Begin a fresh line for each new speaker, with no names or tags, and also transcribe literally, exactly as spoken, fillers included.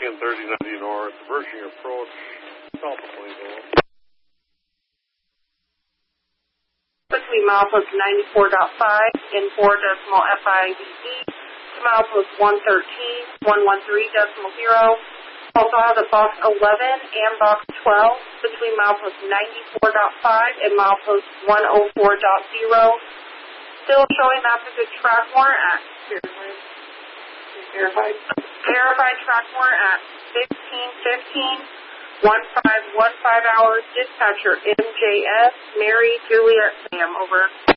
Michigan thirty ninety north, reversing approach, south of Plainville.
Between milepost ninety-four point five and four decimal F I D E to milepost one thirteen, one thirteen decimal zero. Also have the box eleven and box twelve between milepost ninety-four point five and milepost one oh four point zero. Still showing that's a good track warrant at verified. Verified track warrant at sixteen fifteen, fifteen fifteen hours. Dispatcher M J S, Mary Juliet Sam, over.